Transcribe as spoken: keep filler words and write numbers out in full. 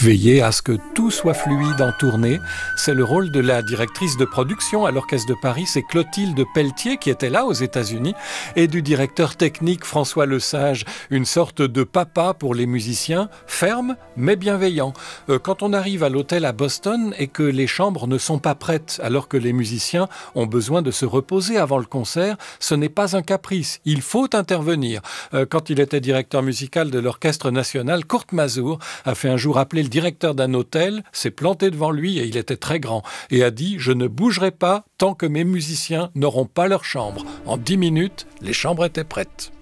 Veiller à ce que tout soit fluide en tournée, c'est le rôle de la directrice de production à l'Orchestre de Paris, c'est Clotilde Pelletier qui était là aux États-Unis, et du directeur technique François Lesage, une sorte de papa pour les musiciens, ferme mais bienveillant. Euh, quand on arrive à l'hôtel à Boston et que les chambres ne sont pas prêtes alors que les musiciens ont besoin de se reposer avant le concert, ce n'est pas un caprice, il faut intervenir. Euh, quand il était directeur musical de l'Orchestre national, Kurt Masur a fait un jour appeler le directeur d'un hôtel, s'est planté devant lui et il était très grand et a dit « Je ne bougerai pas tant que mes musiciens n'auront pas leur chambre ». En dix minutes, les chambres étaient prêtes.